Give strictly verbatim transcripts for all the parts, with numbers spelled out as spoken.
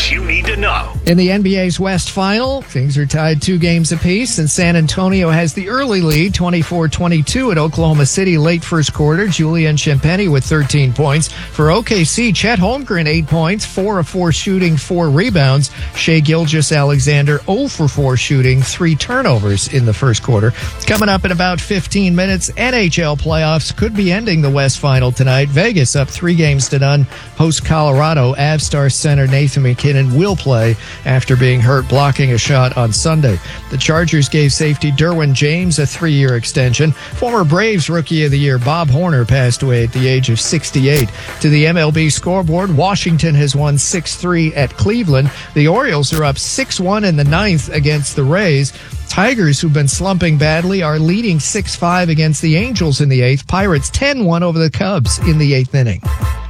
news you need to know. In the N B A's West Final, things are tied two games apiece, and San Antonio has the early lead, twenty-four twenty-two at Oklahoma City late first quarter. Julian Champagny with thirteen points. For O K C, Chet Holmgren, eight points, four of four shooting, four rebounds. Shai Gilgeous-Alexander, zero for four shooting, three turnovers in the first quarter. Coming up in about fifteen minutes, N H L playoffs could be ending the West Final tonight. Vegas up three games to none. Host Colorado. Avstar center Nathan MacKinnon will play after being hurt blocking a shot on Sunday. The Chargers gave safety Derwin James a three-year extension. Former Braves Rookie of the Year Bob Horner passed away at the age of sixty-eight. To the M L B scoreboard, Washington has won six three at Cleveland. The Orioles are up six one in the ninth against the Rays. Tigers, who've been slumping badly, are leading six five against the Angels in the eighth. Pirates ten one over the Cubs in the eighth inning.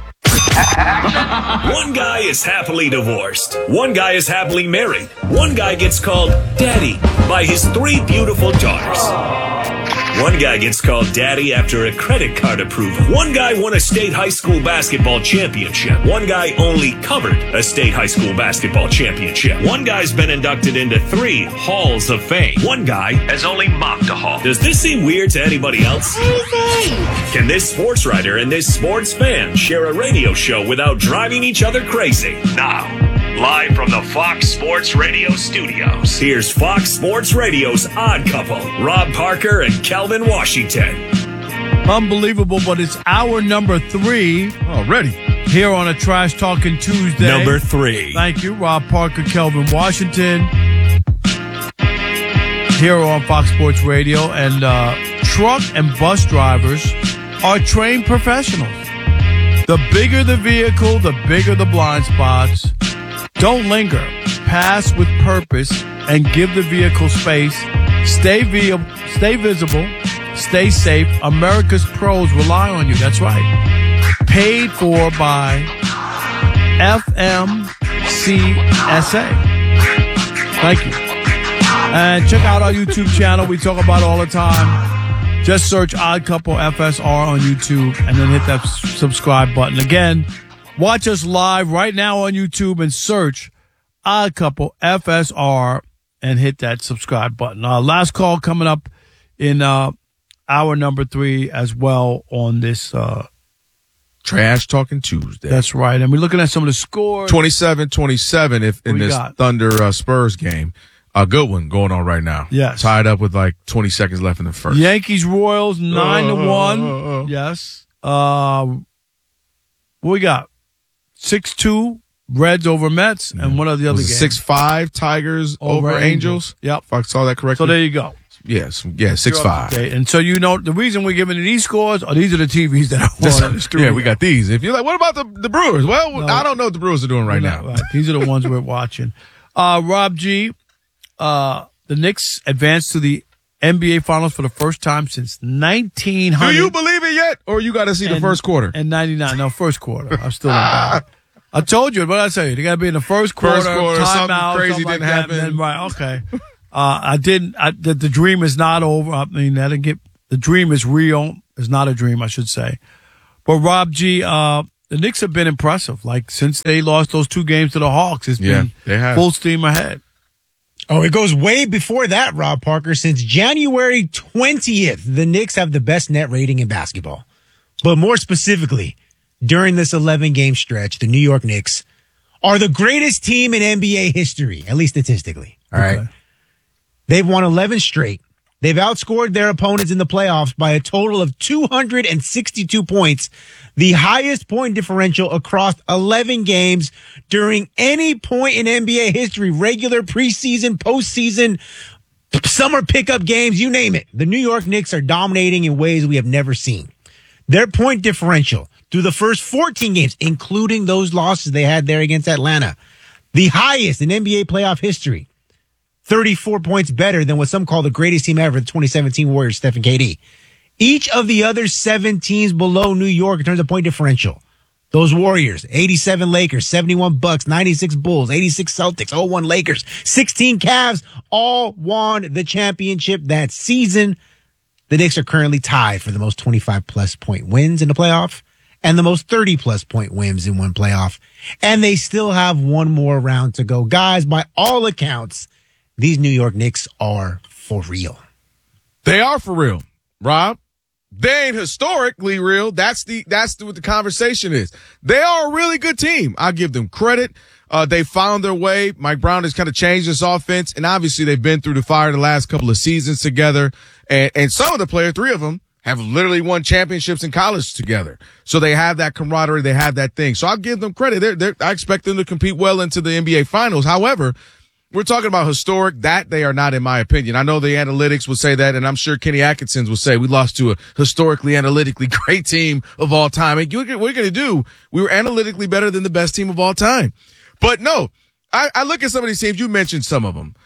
One guy is happily divorced. One guy is happily married. One guy gets called Daddy by his three beautiful daughters. One guy gets called Daddy after a credit card approval. One guy won a state high school basketball championship. One guy only covered a state high school basketball championship. One guy's been inducted into three halls of fame. One guy has only mopped a hall. Does this seem weird to anybody else? Can this sports writer and this sports fan share a radio show without driving each other crazy? Now, live from the Fox Sports Radio studios, here's Fox Sports Radio's Odd Couple, Rob Parker and Kelvin Washington. Unbelievable, but it's hour number three already here on a Trash Talking Tuesday. Number three. Thank you, Rob Parker, Kelvin Washington, here on Fox Sports Radio. And uh, truck and bus drivers are trained professionals. The bigger the vehicle, the bigger the blind spots. Don't linger. Pass with purpose and give the vehicle space. Stay via, stay visible. Stay safe. America's pros rely on you. That's right. Paid for by F M C S A. Thank you. And check out our YouTube channel. We talk about it all the time. Just search Odd Couple F S R on YouTube and then hit that subscribe button. Again, watch us live right now on YouTube and search Odd Couple F S R and hit that subscribe button. Uh, last call coming up in uh, hour number three as well on this uh, Trash Talking Tuesday. That's right. And we're looking at some of the scores. twenty-seven twenty-seven if in this got? Thunder uh, Spurs game. A good one going on right now. Yes. Tied up with like twenty seconds left in the first. Yankees Royals nine uh, to one. Uh, uh, uh. Yes. Uh, what we got? six two Reds over Mets, and what are the other Was it games? six five Tigers over, Over Angels. Angels. Yep. If I saw that correctly. So there you go. Yes. Yeah, six five. Okay, and so you know the reason we're giving you these scores are these are the T Vs that are on in the studio. Yeah, we got these. If you're like, what about the, the Brewers? Well, No. I don't know what the Brewers are doing right now. Right. These are the ones we're watching. Uh, Rob G, uh, the Knicks advanced to the N B A Finals for the first time since nineteen hundred. Do you believe it yet? Or you got to see and, the first quarter? And ninety-nine. No, first quarter. I'm still in bad. I told you. What did I say? They got to be in the first quarter. First quarter, something timeout, crazy something like didn't that, happen. and then, right. Okay. Uh, I didn't. I, the, the dream is not over. I mean, I didn't get the dream is real. It's not a dream, I should say. But Rob G, uh, the Knicks have been impressive. Like since they lost those two games to the Hawks, it's Yeah, been they have. full steam ahead. Oh, it goes way before that, Rob Parker. Since January twentieth, the Knicks have the best net rating in basketball. But more specifically, during this eleven-game stretch, the New York Knicks are the greatest team in N B A history, at least statistically. All right. Okay. They've won eleven straight. They've outscored their opponents in the playoffs by a total of two hundred sixty-two points, the highest point differential across eleven games during any point in N B A history, regular, preseason, postseason, summer pickup games, you name it. The New York Knicks are dominating in ways we have never seen. Their point differential through the first fourteen games, including those losses they had there against Atlanta, the highest in N B A playoff history. thirty-four points better than what some call the greatest team ever, the twenty seventeen Warriors, Steph and K D. Each of the other seven teams below New York in terms of point differential. Those Warriors, eighty-seven Lakers, seventy-one Bucks, ninety-six Bulls, eighty-six Celtics, oh one Lakers, sixteen Cavs, all won the championship that season. The Knicks are currently tied for the most twenty-five plus point wins in the playoff and the most thirty-plus point wins in one playoff. And they still have one more round to go. Guys, by all accounts, these New York Knicks are for real. They are for real, Rob. They ain't historically real. That's the that's the, what the conversation is. They are a really good team. I give them credit. Uh, they found their way. Mike Brown has kind of changed this offense, and obviously they've been through the fire the last couple of seasons together. And, and some of the players, three of them, have literally won championships in college together. So they have that camaraderie. They have that thing. So I'll give them credit. They're, they're, I expect them to compete well into the N B A Finals. However, we're talking about historic. That they are not, in my opinion. I know the analytics would say that, and I'm sure Kenny Atkinson would say we lost to a historically, analytically great team of all time. And what we're going to do, we were analytically better than the best team of all time. But no, I, I look at some of these teams. You mentioned some of them.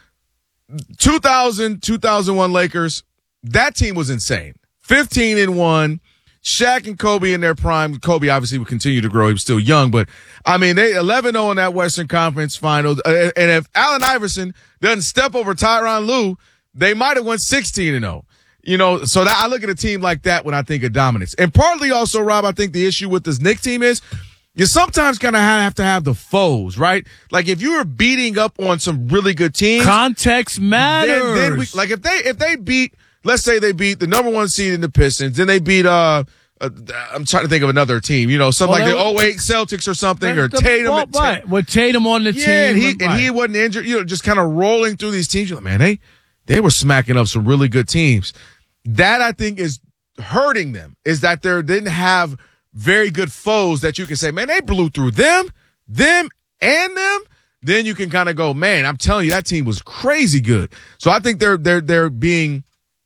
two thousand, two thousand one Lakers, that team was insane. fifteen and one. Shaq and Kobe in their prime. Kobe obviously would continue to grow. He was still young, but I mean, they eleven oh in that Western Conference Finals. Uh, and if Allen Iverson doesn't step over Tyronn Lue, they might have won sixteen and oh. You know, so that I look at a team like that when I think of dominance. And partly also, Rob, I think the issue with this Knicks team is you sometimes kind of have to have the foes, right? Like if you were beating up on some really good teams, context matters. Then, then we, like if they if they beat. Let's say they beat the number one seed in the Pistons. Then they beat, uh, uh I'm trying to think of another team, you know, something well, like the oh eight Celtics or something, or the, Tatum. Well, right. With Tatum on the yeah, team. And he, right. and he wasn't injured, you know, just kind of rolling through these teams. You're like, man, they, they were smacking up some really good teams. That I think is hurting them, is that they didn't have very good foes that you can say, man, they blew through them, them, and them. Then you can kind of go, man, I'm telling you, that team was crazy good. So I think they're, they're, they're being,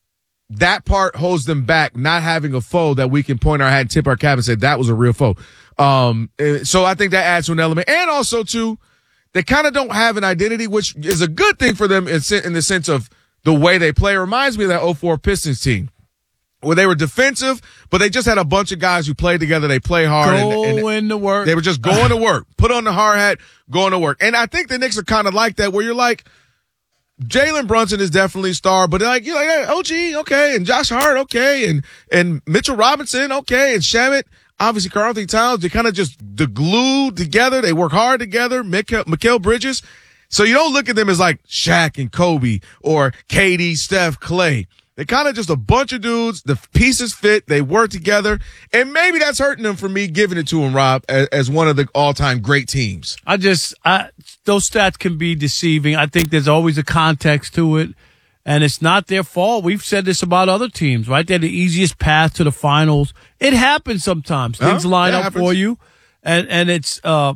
that part holds them back, not having a foe that we can point our hat and tip our cap and say that was a real foe. Um, so I think that adds to an element. And also, too, they kind of don't have an identity, which is a good thing for them in, in the sense of the way they play. It reminds me of that oh four Pistons team where they were defensive, but they just had a bunch of guys who played together. They play hard. Going and, to work. They were just going to work. Put on the hard hat, going to work. And I think the Knicks are kind of like that, where you're like, Jalen Brunson is definitely a star, but like, you're like, hey, O G, okay, and Josh Hart, okay, and, and Mitchell Robinson, okay, and Shamet, obviously Karl Anthony Towns, they kind of just, the glue together, they work hard together, Mikal, Mikal Bridges. So you don't look at them as like Shaq and Kobe or K D, Steph, Clay. They're kind of just a bunch of dudes. The pieces fit. They work together. And maybe that's hurting them for me giving it to him, Rob, as, as one of the all-time great teams. I just, I, those stats can be deceiving. I think there's always a context to it, and it's not their fault. We've said this about other teams, right? They're the easiest path to the finals. It happens sometimes. Things huh? line up happens. for you, and, and it's, uh,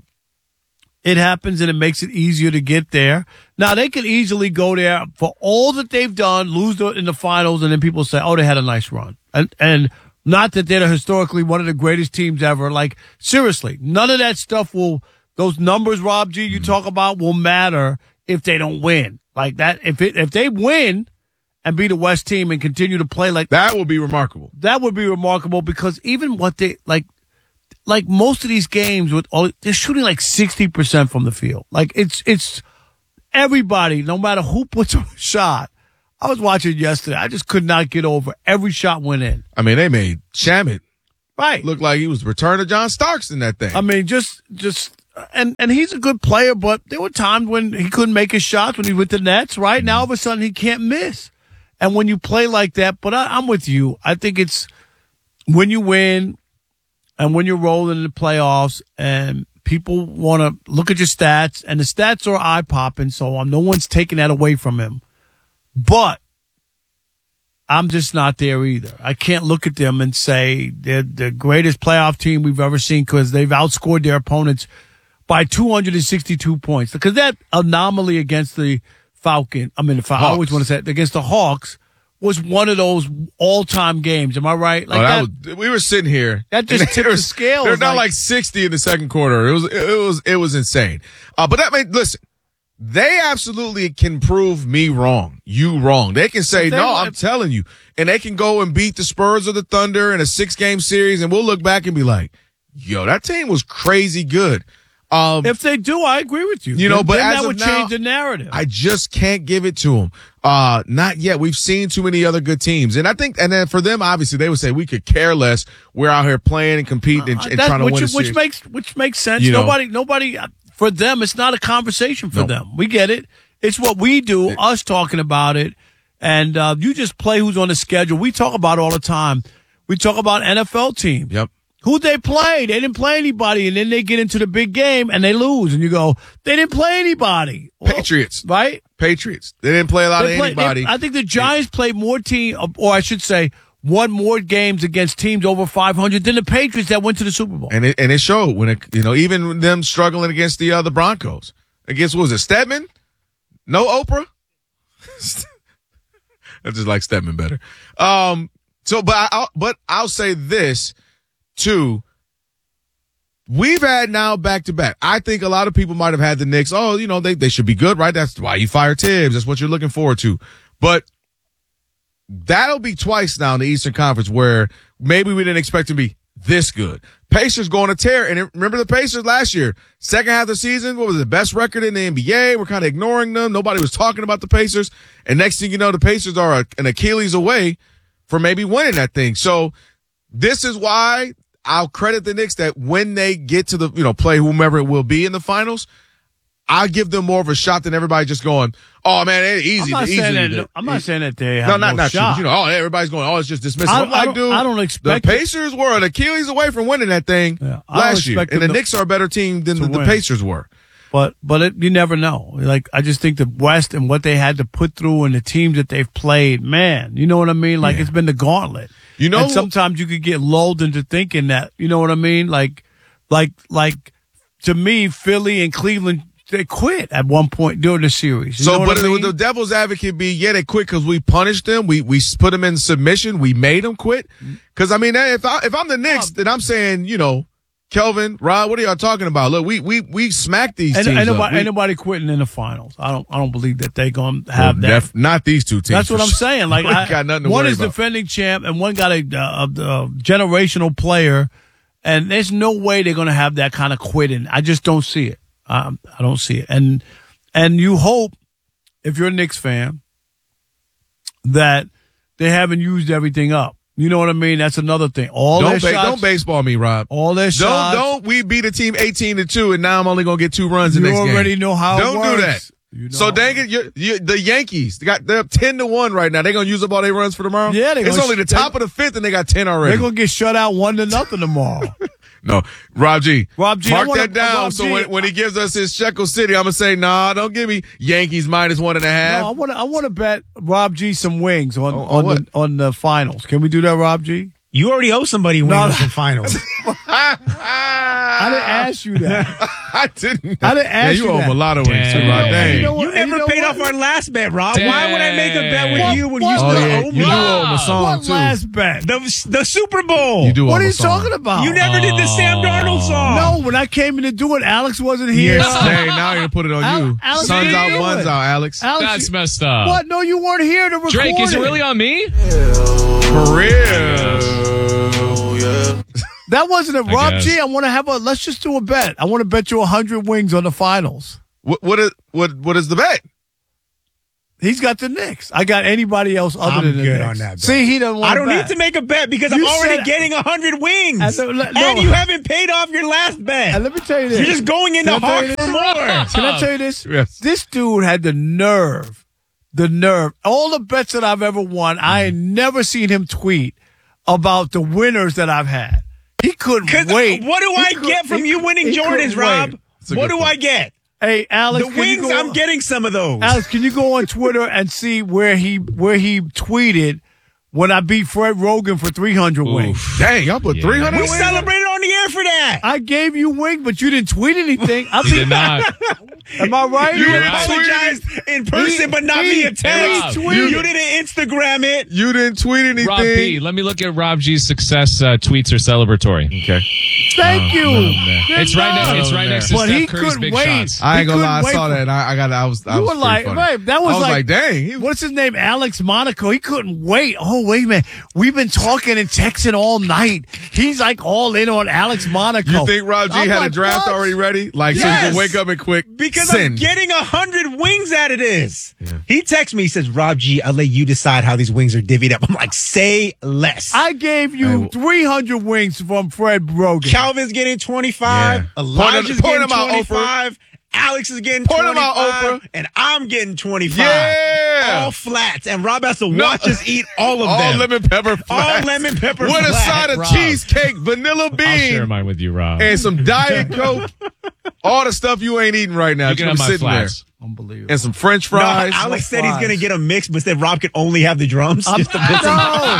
it happens and it makes it easier to get there. Now, they could easily go there for all that they've done, lose in the finals, and then people say, oh, they had a nice run. And, and not that they're historically one of the greatest teams ever. Like, seriously, none of that stuff will, those numbers, Rob G, you talk about will matter if they don't win. Like that, if it, if they win and be the West team and continue to play like that, would be remarkable. That would be remarkable because even what they, like, Like most of these games, with all, they're shooting like sixty percent from the field. Like it's it's everybody, no matter who puts a shot. I was watching yesterday. I just could not get over. Every shot went in. I mean, they made Shamet right look like he was the return of John Starks in that thing. I mean, just just and and he's a good player, but there were times when he couldn't make his shots when he was with the Nets. Right mm-hmm. now, all of a sudden, he can't miss. And when you play like that, but I, I'm with you. I think it's when you win. And when you're rolling in the playoffs and people want to look at your stats, and the stats are eye-popping, so um, no one's taking that away from him. But I'm just not there either. I can't look at them and say they're the greatest playoff team we've ever seen because they've outscored their opponents by two hundred sixty-two points. Because that anomaly against the Falcon, I mean, the Falcon, I always want to say it, against the Hawks, was one of those all-time games. Am I right? Like oh, that, that was, we were sitting here. That just tipped the scale. They're not like, like sixty in the second quarter. It was it was it was insane. Uh, but that made listen. They absolutely can prove me wrong, you wrong. They can say, no, I'm telling you. And they can go and beat the Spurs or the Thunder in a six-game series, and we'll look back and be like, yo, that team was crazy good. Um, If they do, I agree with you. You know, then, but then as that of would now, change the narrative. I just can't give it to them. Uh, not yet. We've seen too many other good teams. And I think, and then for them, obviously, they would say we could care less. We're out here playing and competing and, and That- trying to which, win a which series. makes which makes sense. You know. nobody, nobody. uh, For them, it's not a conversation for No. them. We get it. It's what we do. Us talking about it, and uh, you just play who's on the schedule. We talk about it all the time. We talk about N F L teams. Yep. Who'd they play? They didn't play anybody, and then they get into the big game and they lose, and you go, they didn't play anybody. Well, Patriots. right? Patriots. They didn't play a lot They of play- anybody. they- I think the Giants played more team, or I should say, won more games against teams over five hundred than the Patriots that went to the Super Bowl. And it and it showed when it, you know, even them struggling against the other Broncos. Against, what was it, Stedman? No Oprah? I just like Stedman better. Um, so, but I, I'll, but I'll say this too. We've had now back to back. I think a lot of people might have had the Knicks. Oh, you know, they, they should be good, right? That's why you fire Tibbs. That's what you're looking forward to. But that'll be twice now in the Eastern Conference where maybe we didn't expect to be this good. Pacers going to tear. And it, remember the Pacers last year, second half of the season, what was the best record in the N B A? We're kind of ignoring them. Nobody was talking about the Pacers. And next thing you know, the Pacers are a, an Achilles away from maybe winning that thing. So this is why I'll credit the Knicks that when they get to the, you know, play whomever it will be in the finals, I'll give them more of a shot than everybody just going, oh man, it's easy. I'm not easy saying to- that. I'm not saying that they have no, no, not not shot. you. You know, oh, everybody's going. Oh, it's just dismissing. I- I'm I like, don't- dude, I don't expect the it- Pacers were an Achilles away from winning that thing Yeah, I don't last year, expect and the them to- Knicks are a better team than to the, the win. Pacers were. But but it, you never know. Like I just think the West and what they had to put through and the teams that they've played, man, you know what I mean? Like Yeah. it's been the gauntlet. You know, and sometimes you could get lulled into thinking that, you know what I mean? Like like like to me, Philly and Cleveland, they quit at one point during the series. You so, know what but I the, mean? the devil's advocate be, yeah, they quit because we punished them. We we put them in submission. We made them quit. Because I mean, if I if I'm the Knicks, then I'm saying, you know, Kelvin, Rod, what are y'all talking about? Look, we we we smacked these Ain't, teams. ain't up. nobody, We- ain't nobody quitting in the finals. I don't I don't believe that they gonna have Well, that. def- not these two teams. That's what for I'm sure. saying. Like, We I, got nothing to one worry is about. defending champ, and one got a, a, a generational player, and there's no way they're going to have that kind of quitting. I just don't see it. Um, I don't see it. And and you hope, if you're a Knicks fan, that they haven't used everything up. You know what I mean? That's another thing. All Don't, their ba- shots, don't baseball me, Rob. all their Don't shots. don't we beat a team eighteen to two, and now I'm only gonna get two runs the You next game. already know how it Don't do works. that. You know. So dang it, you, you, the Yankees they got they're up ten to one right now. They're gonna use up all their runs for tomorrow. Yeah, they it's gonna only the sh- top of the fifth, and they got ten already. They're going to get shut out one to nothing tomorrow. No, Rob G. Rob G, I Mark wanna- that down. Rob so G, when, when he gives us his Shekel City, I'm gonna say, nah, don't give me Yankees minus one and a half. No, I want to. I want to bet Rob G some wings on On- on, on what? the on the finals. Can we do that, Rob G? You already owe somebody wins in finals. I didn't ask you that. I didn't. I didn't ask yeah, you. you owe him that. a lot of wings, too, Damn. Rob. You know- Dang. you know what? You never you know paid what? off our last bet, Rob. Why would I make a bet with Dang. you when What- you what- still Oh, yeah. owe You me? do owe him a song, What too. last bet? The, the Super Bowl. You do What owe are him you a song. talking about? You never did the Sam Darnold song. No, when I came in to do it, Alex wasn't here. Yes, dang, now you're gonna put it on Al- you. Alex, Sun's what are out, you one's doing? out, Alex. Alex, That's you- messed up. What? No, you weren't here to record Drake, is it it. really on me? For real. That wasn't a Rob guess. G. I want to have a. Let's just do a bet. I want to bet you a hundred wings on the finals. What what is what what is the bet? He's got the Knicks. I got anybody else other I'm than the good Knicks. on that bet. See, he doesn't want I don't bet. need to make a bet because You I'm already said- getting a hundred wings, And the- no. and you haven't paid off your last bet. And let me tell you this. You're just going into Can I tell you hard this? for more. Can I tell you this? Yes. This dude had the nerve, the nerve. All the bets that I've ever won, I ain't never seen him tweet about the winners that I've had. He couldn't Because wait. what do He I could- get from he you could- winning he Jordans, couldn't Rob? wait. That's a What good do I point. get? Hey, Alex, The can you wings, go- I'm getting some of those. Alex, can you go on Twitter and see where he where he tweeted when I beat Fred Rogan for three hundred wings? Dang, y'all put Yeah. three hundred we wins. celebrated on the air for that. I gave you wings, but you didn't tweet anything. I He mean, did not. am I right? You You're right. apologized in person, He- but not he- via text. he You, tweeted. didn't Instagram it. You didn't tweet anything. Rob P, let me look at Rob G's success uh, tweets are celebratory. Okay. Thank you. It's right next. It's right next to But Steph he Curry's couldn't big wait. shots. I ain't He gonna lie, I couldn't saw wait that. And I, I got. I was. I You was were pretty like, funny. right, that was I was like- like, dang. He, What's his name? Alex Monaco. He couldn't wait. Oh, wait a minute. We've been talking and texting all night. He's like all in on Alex Alex Monaco. You think Rob G I'm had a like, draft what? already ready? Like, so Yes. you can wake up and quick Because send. I'm getting a hundred wings out of this. Yeah. He texts me, he says, Rob G, I'll let you decide how these wings are divvied up. I'm like, say less. I gave you three hundred wings from Fred Brogan. Calvin's getting twenty-five. Yeah. Elijah's Point getting him out, twenty-five. Alex is getting Point him twenty-five. out, Oprah. And I'm getting twenty-five. Yeah. All flats. And Rob has to No. watch us eat all of All them. lemon pepper flats. All lemon pepper With a flat, side of Rob. cheesecake, vanilla I'll share bean, mine with you, Rob. and some Diet Coke. All the stuff you ain't eating right now. You It's can gonna have be my sitting flats. Unbelievable. there. And some French No, fries. Alex said he's fries. going to get a mix, but said Rob could only have the drums. Just to put some-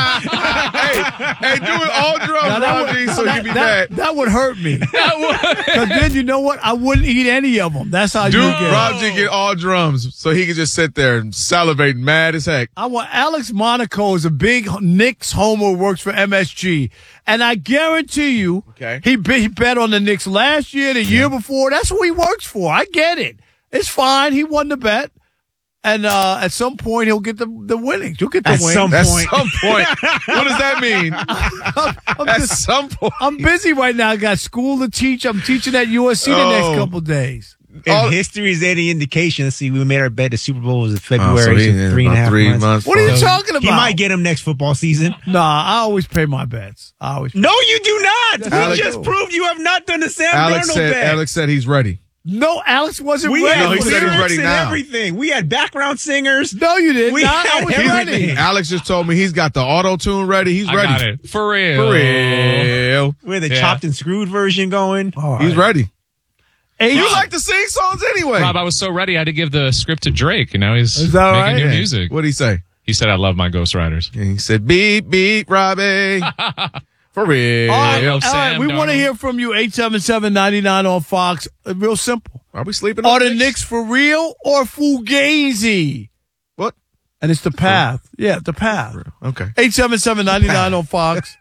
hey, hey, do it all drums, Now, that Rob would- G, so that, you be that, mad. that would hurt me. Because then you know what? I wouldn't eat any of them. That's how Dude, you get. Rob G get all drums, so he can just sit there and salivate mad as heck. I want Alex Monaco is a big Knicks homer, works for M S G, and I guarantee you, Okay. he, bet, he bet on the Knicks last year, the year before. That's who he works for. I get it. It's fine. He won the bet, and uh, at some point he'll get the the winnings. He'll get the At win. some At point. some point. What does that mean? I'm, At just- some point. I'm busy right now. I got school to teach. I'm teaching at U S C the next Oh. couple days. If All- history is any indication, let's see, we made our bet. The Super Bowl was in Oh, February, so so he in three and a about half three months. months. What are you So- talking about? He might get him next football season. Nah, I always pay my bets. I always. No, you do not. Alex- we just proved you have not done the Sam Alex Darnold said, bet. Alex said he's ready. No, Alex wasn't we ready. had No, he said he's lyrics ready and now. everything. We had background singers. No, you didn't. We Nah, had I was everything. ready. Alex just told me he's got the auto tune ready. He's I ready. got it. For real. For real. We had the Yeah. chopped and screwed version going. All right. He's ready. Hey, You Rob, like to sing songs anyway. Rob, I was so ready I had to give the script to Drake, and now he's Is that making right? new Yeah. music. What'd he say? He said, I love my Ghost Riders. And he said, beat, beat, Robbie. For real. all right, Yo, all right, Sam we want to Darnold. hear from you. eight seven seven, nine nine on Fox. Uh, Real simple. Are we sleeping Are on the Knicks for real or fugazi? What? And it's the path. Yeah, the path. Okay. eight seven seven, nine nine on Fox.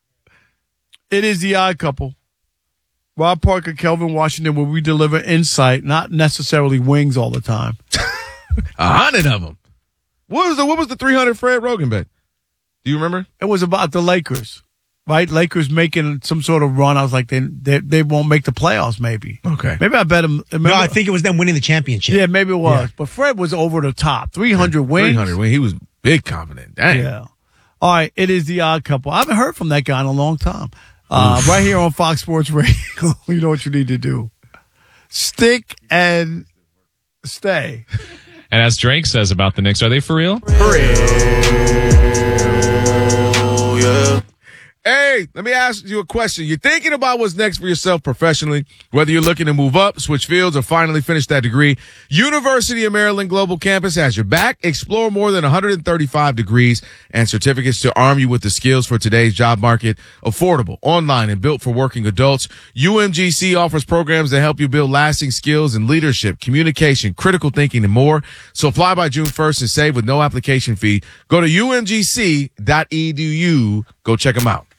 It is the Odd Couple. Rob Parker, Kelvin Washington, where we deliver insight, not necessarily wings all the time. A hundred of them. What was the what was the three hundred Fred Rogan bet? Do you remember? It was about the Lakers, right? Lakers making some sort of run. I was like, they they, they won't make the playoffs, maybe. Okay. Maybe I bet them. No, I think it was them winning the championship. Yeah, maybe it was. But Fred was over the top. three hundred wins. three hundred win. He was big confident. Dang. Yeah. All right. It is the Odd Couple. I haven't heard from that guy in a long time. Uh, right here on Fox Sports Radio. You know what you need to do. Stick and stay. And as Drake says about the Knicks, are they for real? Hey, let me ask you a question. You're thinking about what's next for yourself professionally, whether you're looking to move up, switch fields, or finally finish that degree. University of Maryland Global Campus has your back. Explore more than one hundred thirty-five degrees and certificates to arm you with the skills for today's job market. Affordable, online, and built for working adults. U M G C offers programs that help you build lasting skills in leadership, communication, critical thinking, and more. So apply by June first and save with no application fee. Go to U M G C dot E D U. Go check them out.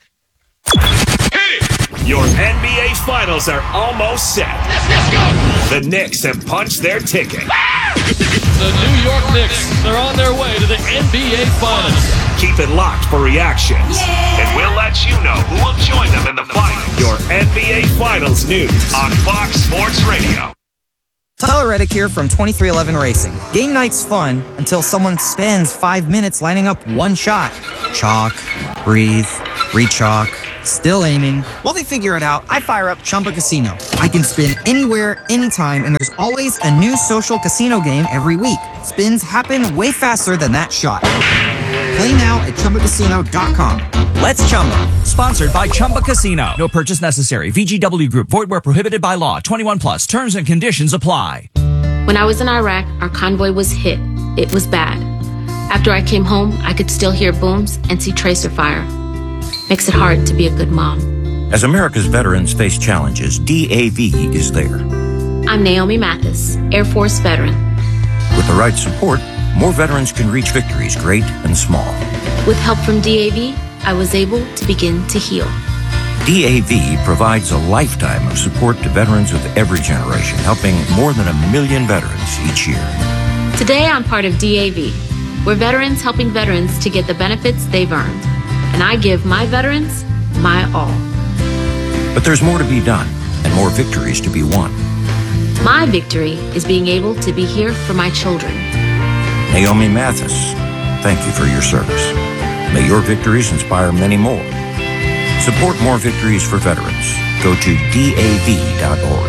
Your N B A Finals are almost set. Let's go. The Knicks have punched their ticket. The New York Knicks, they're on their way to the N B A Finals. Keep it locked for reactions. And we'll let you know who will join them in the finals. Your N B A Finals news on Fox Sports Radio. Tyler Reddick here from twenty-three eleven Racing. Game night's fun until someone spends five minutes lining up one shot. Chalk, breathe, re-chalk, still aiming. While they figure it out, I fire up Chumba Casino. I can spin anywhere, anytime, and there's always a new social casino game every week. Spins happen way faster than that shot. Play now at Chumba Casino dot com. Let's Chumba. Sponsored by Chumba Casino. No purchase necessary. V G W Group. Void where prohibited by law. twenty-one plus. Terms and conditions apply. When I was in Iraq, our convoy was hit. It was bad. After I came home, I could still hear booms and see tracer fire. Makes it hard to be a good mom. As America's veterans face challenges, D A V is there. I'm Naomi Mathis, Air Force veteran. With the right support, more veterans can reach victories great and small. With help from D A V, I was able to begin to heal. D A V provides a lifetime of support to veterans of every generation, helping more than a million veterans each year. Today, I'm part of D A V. We're veterans helping veterans to get the benefits they've earned. And I give my veterans my all. But there's more to be done and more victories to be won. My victory is being able to be here for my children. Naomi Mathis, thank you for your service. May your victories inspire many more. Support more victories for veterans. Go to D A V dot org.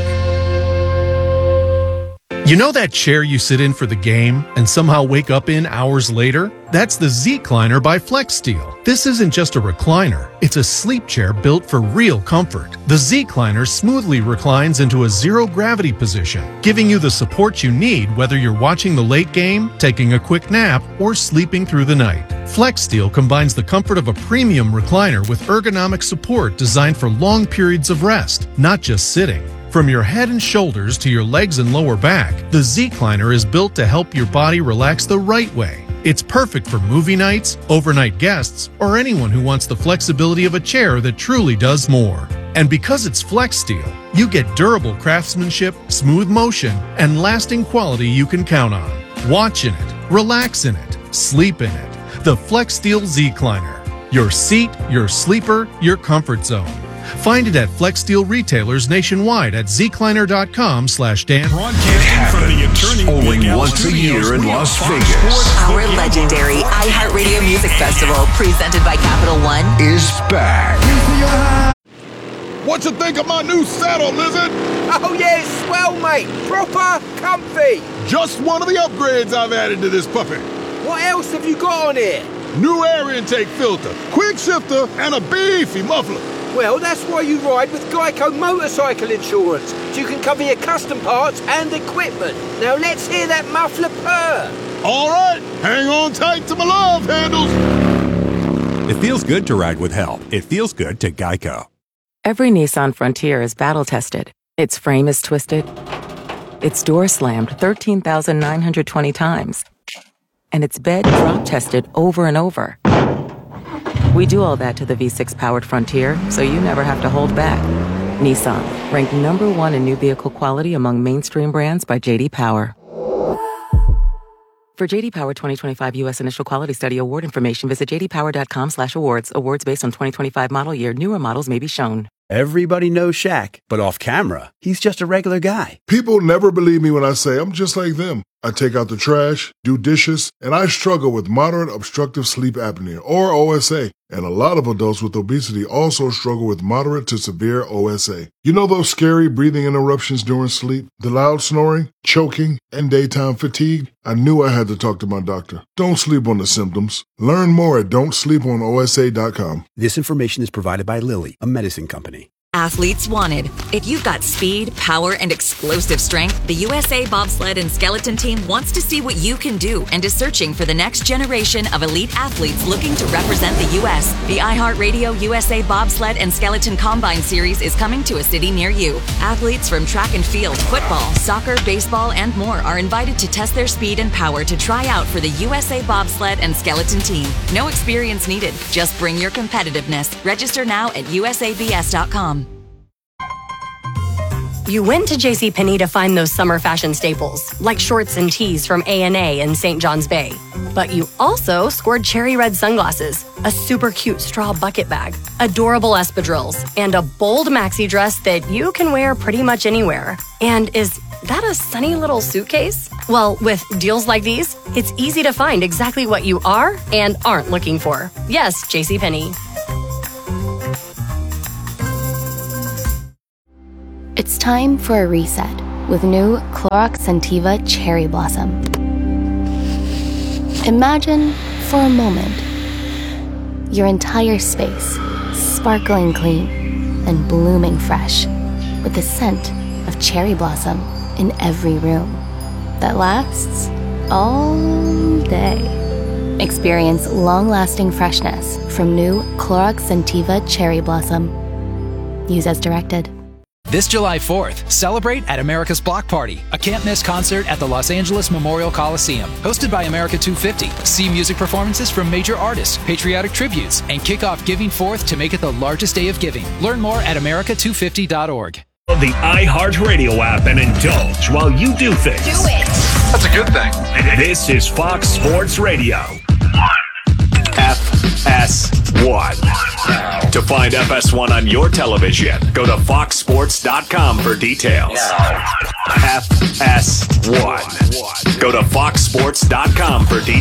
You know that chair you sit in for the game and somehow wake up in hours later? That's the Z-Cliner by FlexSteel. This isn't just a recliner, it's a sleep chair built for real comfort. The Z-Cliner smoothly reclines into a zero-gravity position, giving you the support you need whether you're watching the late game, taking a quick nap, or sleeping through the night. FlexSteel combines the comfort of a premium recliner with ergonomic support designed for long periods of rest, not just sitting. From your head and shoulders to your legs and lower back, the Z-Cliner is built to help your body relax the right way. It's perfect for movie nights, overnight guests, or anyone who wants the flexibility of a chair that truly does more. And because it's FlexSteel, you get durable craftsmanship, smooth motion, and lasting quality you can count on. Watch in it, relax in it, sleep in it. The FlexSteel Z-Cliner. Your seat, your sleeper, your comfort zone. Find it at FlexSteel retailers nationwide at zcliner.com slash Dan. Only once a year in Las Vegas. Our legendary iHeartRadio Music Festival, presented by Capital One, is back. What you think of my new saddle, Lizard? Oh yeah, it's swell, mate. Proper comfy. Just one of the upgrades I've added to this puppy. What else have you got on here? New air intake filter, quick shifter, and a beefy muffler. Well, that's why you ride with Geico Motorcycle Insurance, so you can cover your custom parts and equipment. Now let's hear that muffler purr. All right, hang on tight to my love handles. It feels good to ride with help. It feels good to Geico. Every Nissan Frontier is battle-tested. Its frame is twisted. Its door slammed thirteen thousand nine hundred twenty times. And its bed drop-tested over and over. We do all that to the V six powered Frontier, so you never have to hold back. Nissan, ranked number one in new vehicle quality among mainstream brands by J D Power. For J D Power twenty twenty-five U S Initial Quality Study award information, visit j d power dot com slash awards. Awards based on twenty twenty-five model year. Newer models may be shown. Everybody knows Shaq, but off camera, he's just a regular guy. People never believe me when I say I'm just like them. I take out the trash, do dishes, and I struggle with moderate obstructive sleep apnea, or O S A. And a lot of adults with obesity also struggle with moderate to severe O S A. You know those scary breathing interruptions during sleep, the loud snoring, choking, and daytime fatigue? I knew I had to talk to my doctor. Don't sleep on the symptoms. Learn more at don't sleep on O S A dot com. This information is provided by Lilly, a medicine company. Athletes wanted. If you've got speed, power, and explosive strength, the U S A Bobsled and Skeleton Team wants to see what you can do and is searching for the next generation of elite athletes looking to represent the U S. The iHeartRadio U S A Bobsled and Skeleton Combine Series is coming to a city near you. Athletes from track and field, football, soccer, baseball, and more are invited to test their speed and power to try out for the U S A Bobsled and Skeleton Team. No experience needed. Just bring your competitiveness. Register now at U S A B S dot com. You went to JCPenney to find those summer fashion staples, like shorts and tees from A and A in Saint John's Bay. But you also scored cherry red sunglasses, a super cute straw bucket bag, adorable espadrilles, and a bold maxi dress that you can wear pretty much anywhere. And is that a sunny little suitcase? Well, with deals like these, it's easy to find exactly what you are and aren't looking for. Yes, JCPenney. It's time for a reset with new Clorox Scentiva Cherry Blossom. Imagine, for a moment, your entire space sparkling clean and blooming fresh with the scent of cherry blossom in every room that lasts all day. Experience long-lasting freshness from new Clorox Scentiva Cherry Blossom. Use as directed. This July fourth, celebrate at America's Block Party, a can't-miss concert at the Los Angeles Memorial Coliseum. Hosted by America two fifty. See music performances from major artists, patriotic tributes, and kick off Giving Forth to make it the largest day of giving. Learn more at america two fifty dot org. The iHeartRadio app and indulge while you do things. Do it. That's a good thing. This is Fox Sports Radio. F S one. To find F S one on your television, go to fox sports dot com for details. F S one. Go to fox sports dot com for details.